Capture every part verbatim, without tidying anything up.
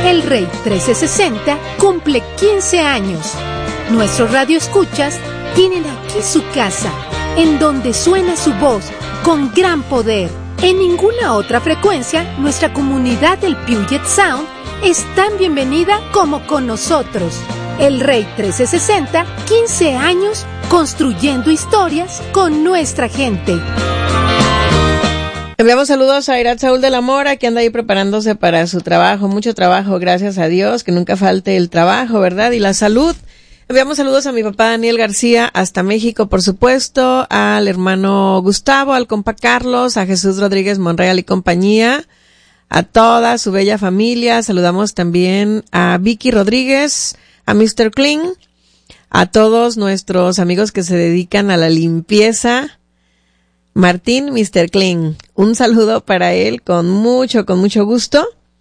El Rey trescientos sesenta cumple quince años. Nuestros radioescuchas tienen aquí su casa, en donde suena su voz con gran poder. En ninguna otra frecuencia, nuestra comunidad del Puget Sound es tan bienvenida como con nosotros. El Rey trescientos sesenta, quince años construyendo historias con nuestra gente. Enviamos saludos a Irat Saúl de la Mora, que anda ahí preparándose para su trabajo. Mucho trabajo, gracias a Dios, que nunca falte el trabajo, ¿verdad? Y la salud. Enviamos saludos a mi papá Daniel García, hasta México, por supuesto, al hermano Gustavo, al compa Carlos, a Jesús Rodríguez Monreal y compañía, a toda su bella familia. Saludamos también a Vicky Rodríguez, a mister Kling, a todos nuestros amigos que se dedican a la limpieza. Martín, mister Kling, un saludo para él con mucho, con mucho gusto.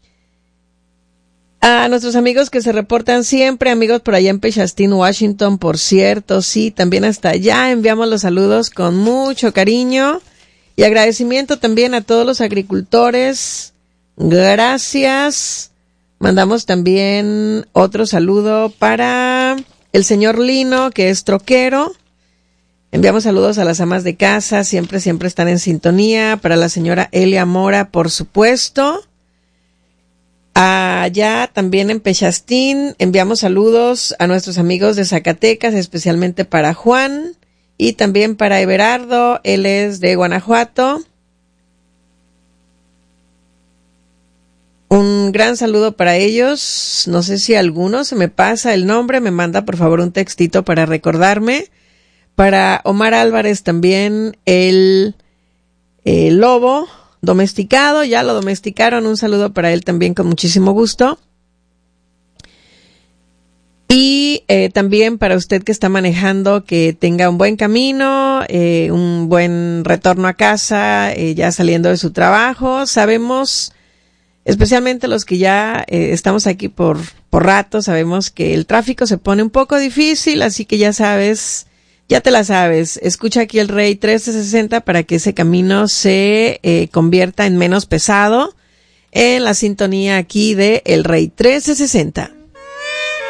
A nuestros amigos que se reportan siempre, amigos por allá en Pechastín, Washington, por cierto, sí, también hasta allá enviamos los saludos con mucho cariño y agradecimiento también a todos los agricultores. Gracias. Mandamos también otro saludo para el señor Lino, que es troquero. Enviamos saludos a las amas de casa, siempre, siempre están en sintonía. Para la señora Elia Mora, por supuesto. Allá también en Pechastín enviamos saludos a nuestros amigos de Zacatecas, especialmente para Juan y también para Everardo, él es de Guanajuato. Un gran saludo para ellos. No sé si alguno se me pasa el nombre, me manda por favor un textito para recordarme. Para Omar Álvarez también, el, el lobo domesticado, ya lo domesticaron, un saludo para él también con muchísimo gusto. Y eh, también para usted que está manejando, que tenga un buen camino, eh, un buen retorno a casa, eh, ya saliendo de su trabajo. Sabemos, especialmente los que ya eh, estamos aquí por, por rato, sabemos que el tráfico se pone un poco difícil, así que ya sabes... Ya te la sabes, escucha aquí el Rey trescientos sesenta para que ese camino se eh, convierta en menos pesado en la sintonía aquí de El Rey trescientos sesenta.